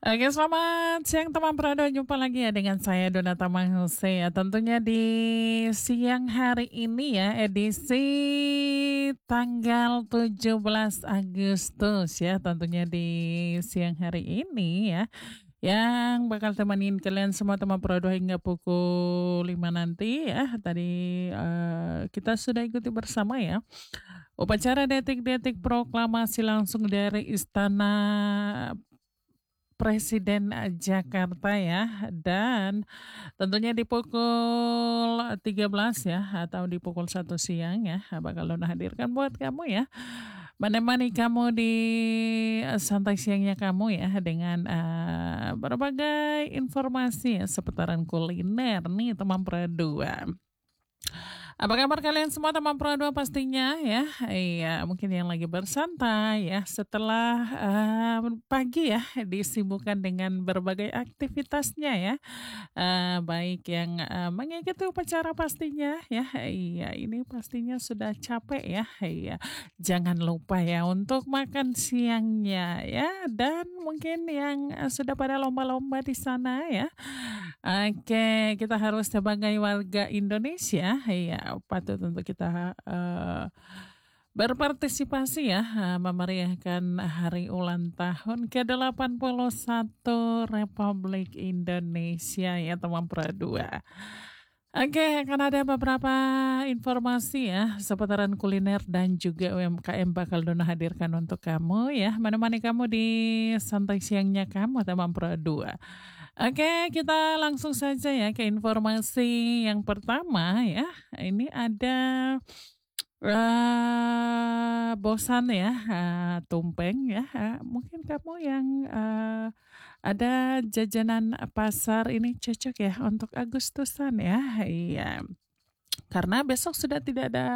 Oke, selamat siang teman Prado. Jumpa lagi ya dengan saya Donata Manghuse ya. Tentunya di siang hari ini ya, edisi tanggal 17 Agustus ya. Tentunya di siang hari ini ya, yang bakal temenin kalian semua teman Prado hingga pukul 5 nanti ya. Tadi kita sudah ikuti bersama ya upacara detik-detik proklamasi langsung dari Istana Presiden Jakarta ya, dan tentunya di pukul 13 ya atau di pukul 1 siang ya bakal Luna hadirkan buat kamu ya, menemani kamu di santai siangnya kamu ya dengan berbagai informasi ya seputaran kuliner nih teman Pradua. Apa kabar kalian semua teman Pro 2 pastinya ya? Iya, mungkin yang lagi bersantai ya setelah pagi ya disibukkan dengan berbagai aktivitasnya ya. Baik yang mengikuti upacara pastinya ya. Iya, ini pastinya sudah capek ya. Iya. Jangan lupa ya untuk makan siangnya ya, dan mungkin yang sudah pada lomba-lomba di sana ya. Oke, kita harus sebagai warga Indonesia, ya patut untuk kita berpartisipasi ya, memeriahkan hari ulang tahun ke-81 Republik Indonesia ya teman Pradua. Oke, akan ada beberapa informasi ya seputaran kuliner dan juga UMKM bakal Dona hadirkan untuk kamu ya, menemani kamu di santai siangnya kamu teman Pradua. Oke, kita langsung saja ya ke informasi yang pertama ya. Ini ada bosan ya, tumpeng ya. Mungkin kamu yang ada jajanan pasar ini cocok ya untuk Agustusan ya. Iya, karena besok sudah tidak ada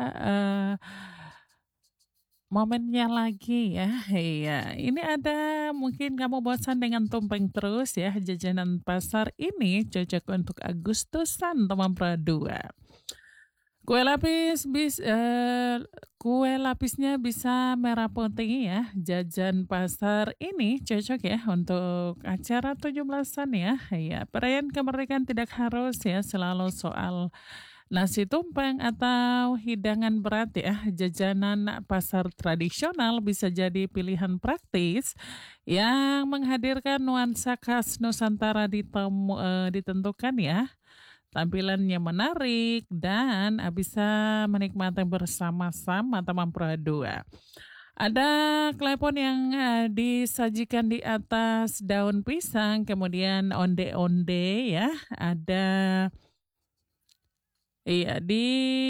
momennya lagi ya. Iya, ini ada mungkin kamu bosan dengan tumpeng terus ya. Jajanan pasar ini cocok untuk Agustusan teman Pradua. Kue lapis kue lapisnya bisa merah putih ya. Jajan pasar ini cocok ya untuk acara 17-an ya. Iya, perayaan kemerdekaan tidak harus ya selalu soal nasi tumpeng atau hidangan berat ya. Jajanan pasar tradisional bisa jadi pilihan praktis yang menghadirkan nuansa khas Nusantara ditentukan ya. Tampilannya menarik dan bisa menikmati bersama-sama teman Pradua. Ada klepon yang disajikan di atas daun pisang, kemudian onde-onde ya. Ada iya di